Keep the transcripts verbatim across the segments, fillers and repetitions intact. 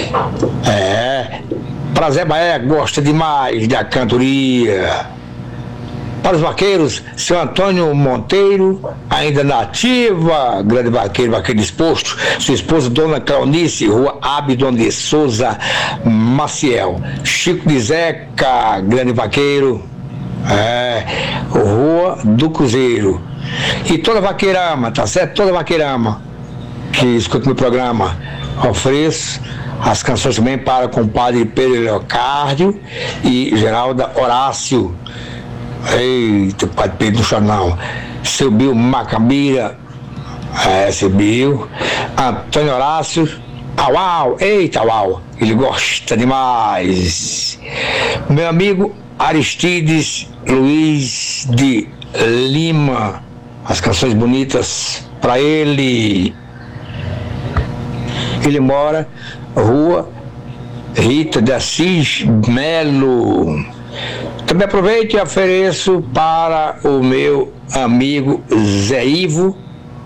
É, para Zé Baé, gosta demais da cantoria. Para os vaqueiros, seu Antônio Monteiro, ainda nativa, grande vaqueiro, vaqueiro disposto. Sua esposa, Dona Claunice, rua Abdon de Souza Maciel. Chico de Zeca, grande vaqueiro, é, rua do Cruzeiro. E toda vaqueirama, tá certo? Toda vaqueirama que escuta meu programa, ofereço as canções também para o compadre Pedro Leocárdio e Geralda Horácio. Eita, Padre Pedro, não chora não. Seu Bill Macambira, é, seu Bill. Antônio Horácio, au, au, eita, au, au, ele gosta demais. Meu amigo Aristides Luiz de Lima, as canções bonitas para ele. Ele mora rua Rita de Assis Melo. Também aproveito e ofereço para o meu amigo Zé Ivo,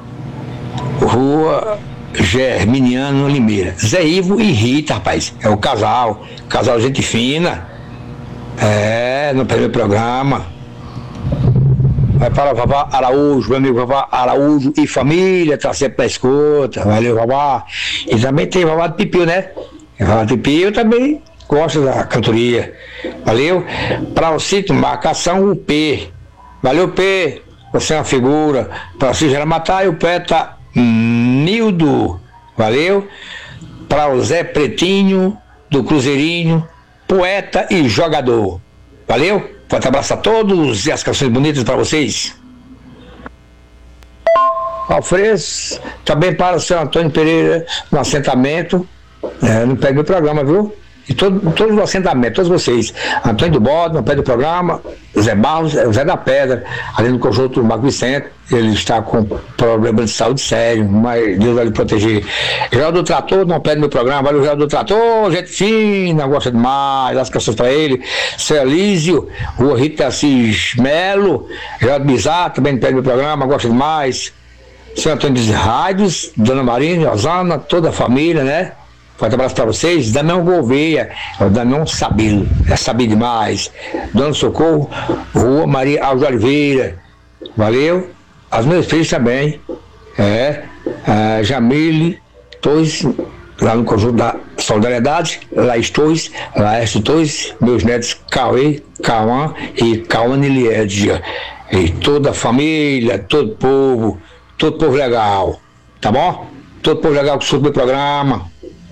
rua Germiniano Limeira. Zé Ivo e Rita, rapaz, é o casal, casal gente fina, é, no primeiro programa. Vai para o Vavá Araújo, meu amigo Vavá Araújo e família, tá sempre na escuta, valeu Vavá. E também tem Vavá do Pipio, né? Vavá do Pipio também gosta da cantoria, valeu? Para o sítio Marcação, o P, valeu P, você é uma figura. Para o sítio Jaramatai, o poeta Nildo, valeu? Para o Zé Pretinho, do Cruzeirinho, poeta e jogador, valeu? Forte abraço a todos e as canções bonitas para vocês. Ofereço também para o seu Antônio Pereira, no assentamento, é, não pega o programa, viu? E todo, todos os assentamentos, todos vocês, Antônio do Bode, no pé do programa, Zé Barros, Zé da Pedra, ali no conjunto do Marco Vicente, ele está com problema de saúde sério, mas Deus vai lhe proteger. Geraldo do Trator, no pé do meu programa, valeu Geraldo do Trator, gente fina, gosta demais, as canções para ele. Seu Elísio, Rua Rita Assis Melo, Geraldo Bizarro, também no pé do meu programa, gosta demais. Seu Antônio dos Rádios, Dona Marina, Osana, toda a família, né? Forte abraço para vocês. Damião Gouveia, é o Damião Sabilo, é sabido demais. Dona Socorro, Rua Maria Alves Oliveira, valeu. As meus filhos também, é, a Jamile Torres, lá no conjunto da Solidariedade, Laís Torres, Laércio Torres, meus netos Cauê, Cauã e Cauane Liedia. E toda a família, todo o povo, todo povo legal, tá bom? Todo povo legal que escuta o meu programa.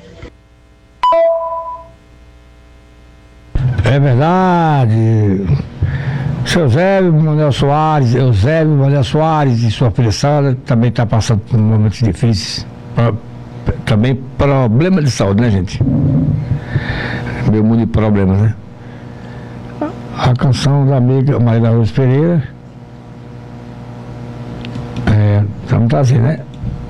É verdade. Seu Zé Manuel Soares, Eusébio Manuel Soares e sua filha Sandra também está passando por momentos difíceis. Também problema de saúde, né, gente? Meu mundo de problemas, né? A canção da amiga Maria da Rosa Pereira. É, vamos trazer, né?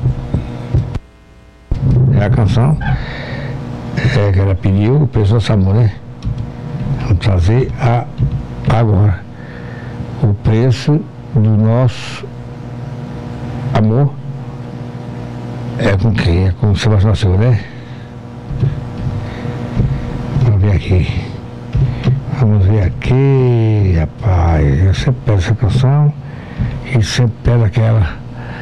É a canção é, que ela pediu, o pessoal Samu, né? Vamos trazer a, agora o preço do nosso amor é com quem? É com o Sebastião Silva, né? Vamos ver aqui. Vamos ver aqui, rapaz. Eu sempre peço essa canção e sempre peço aquela.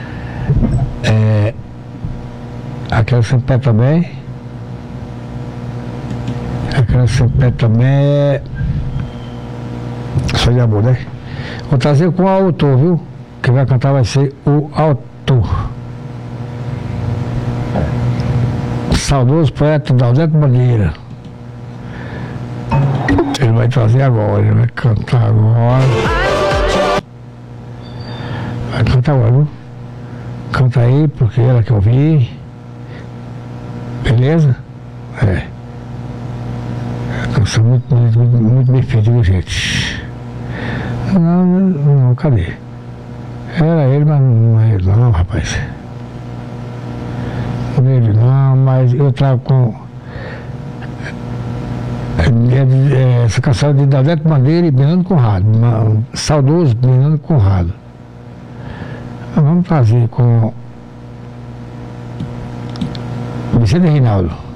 É, aquela sempre peço também. Aquela sempre peço também é. Só de amor, né? Vou trazer com o autor, viu? Quem vai cantar vai ser o autor. Saudoso poeta Daldeto Bandeira. Ele vai trazer agora, ele vai cantar agora. Vai cantar agora, viu? Canta aí, porque ela quer ouvir. Beleza? É. A canção muito, muito, muito bem feita, viu, gente? Não, não, não, cadê? Era ele, mas não é ele não, rapaz. Não é ele não, mas eu trago com é, essa canção de Daldeto Bandeira e Bernardo Conrado, uma, saudoso Bernardo Conrado. Vamos trazer com Vicente Reinaldo.